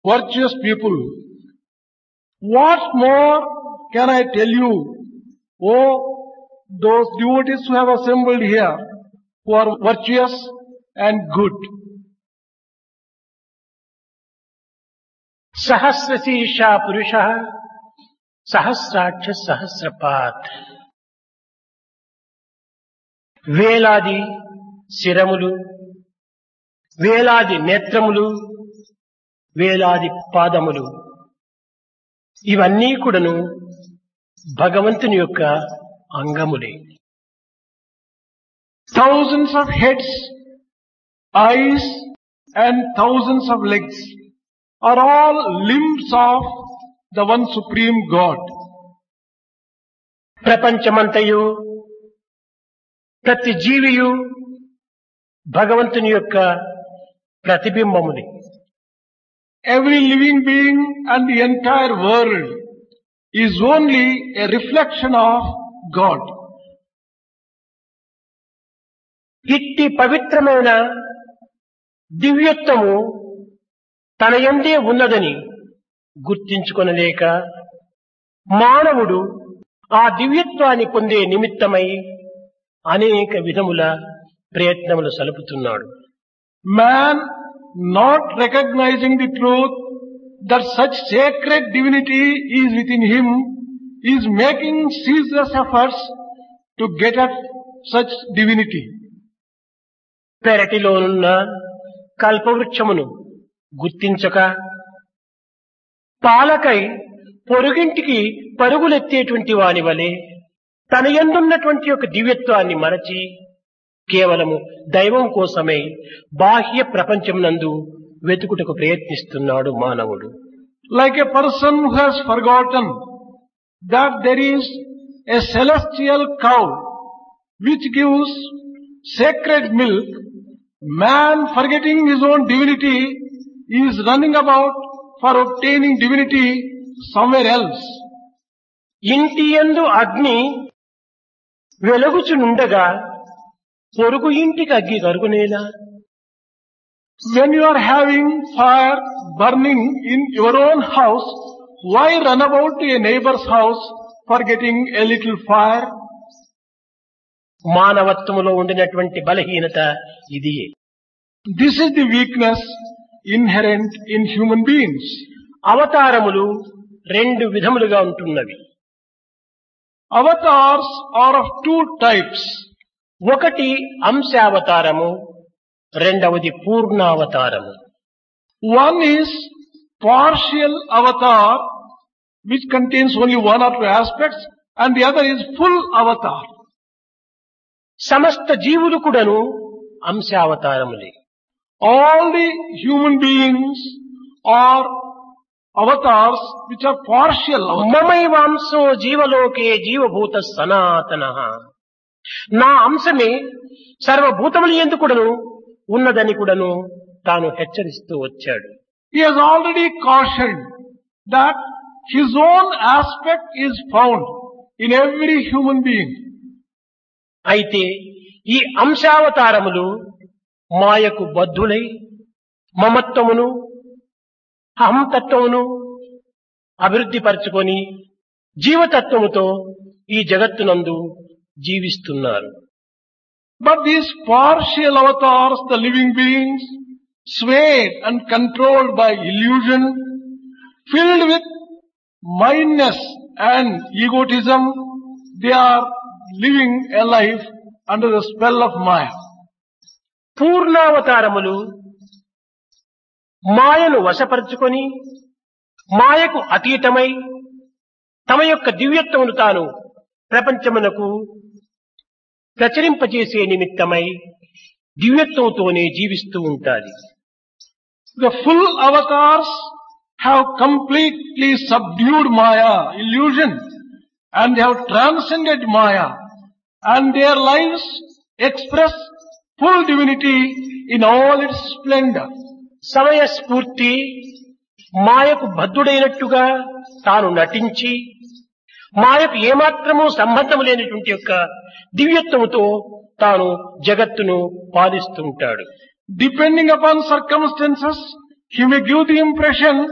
virtuous people. What more can I tell you, oh, those devotees who have assembled here, who are virtuous and good? సహస్రశీర్షా పురుషః సహస్రాక్ష సహస్రపాత్. వేలాది శిరములు, వేలాది నేత్రములు, వేలాది పాదములు, ఇవన్నీ కూడాను భగవంతుని యొక్క అంగములే. Thousands of heads, eyes and thousands of legs are all limbs of the one supreme God. ప్రపంచమంతయు ప్రతి జీవియు భగవంతుని యొక్క ప్రతిబింబములే. Every living being and the entire world is only a reflection of God. ఇట్టి పవిత్రమైన దివ్యత్వము తన యందే ఉన్నదని గుర్తించుకొనలేక మానవుడు ఆ దివ్యత్వాన్ని పొందే నిమిత్తమై అనేక విధముల ప్రయత్నములు సలుపుతున్నాడు. Man, not recognizing the truth that such sacred divinity is within him, is making ceaseless efforts to get at such divinity. పెరటిలోనున్న కల్పవృక్షమును గుర్తించక పాలకై పొరుగింటికి పరుగులెత్తేటువంటి వాని వలె తన యందున్నటువంటి యొక్క దివ్యత్వాన్ని మరచి కేవలము దైవం కోసమై బాహ్య ప్రపంచమునందు వెతుకుటకు ప్రయత్నిస్తున్నాడు మానవుడు. Like a person who has forgotten that there is a celestial cow which gives sacred milk, man, forgetting his own divinity, is running about for obtaining divinity somewhere else. ఇంటి యందు అగ్ని వెలుగుచునుండగా పొరుగు ఇంటికి అగ్గి కరుగునేలా? When you are having fire burning in your own house, why run about to a neighbor's house for getting a little fire? మానవత్వములో ఉండినటువంటి బలహీనత ఇదియే. This is the weakness inherent in human beings. అవతారములు రెండు విధములుగా ఉంటున్నవి. Avatars are of two types. ఒకటి అంశావతారము, రెండవది పూర్ణావతారము. One is partial avatar, which contains only one or two aspects, and the other is full avatar. సమస్త జీవులు కూడాను అంశావతారములే. All the human beings are avatars which are partial avatars. మమైవాంశో జీవలోకే జీవభూత సనాతనః. నా అంశమే సర్వభూతముల యందు కూడాను ఉన్నదని కూడాను తాను హెచ్చరిస్తూ వచ్చాడు. He has already cautioned that his own aspect is found in every human being. అయితే ఈ అంశావతారములు మాయకు బద్ధులై మమత్వమును అహంతత్వమును అభివృద్ధి పరచుకొని జీవతత్వముతో ఈ జగత్తునందు జీవిస్తున్నారు. But these partial avatars, the living beings, swayed and controlled by illusion, filled with mindness and egotism, they are living a life under the spell of Maya. పూర్ణావతారములు మాయను వశపరుచుకొని మాయకు అతీతమై తమ యొక్క దివ్యత్వమును తాను ప్రపంచమునకు ప్రచురింపజేసే నిమిత్తమై దివ్యత్వంతోనే జీవిస్తూ ఉంటారు. The full avatars have completely subdued Maya, illusion, and they have transcended Maya, and their lives express full divinity in all its splendor. సమయస్ఫూర్తి మాయకు బద్ధుడైనట్టుగా తాను నటించి మాయకు ఏమాత్రమూ సంబంధం లేనటువంటి యొక్క దివ్యత్వముతో తాను జగత్తును పాలిస్తూ ఉంటాడు. Depending upon circumstances, he may give the impression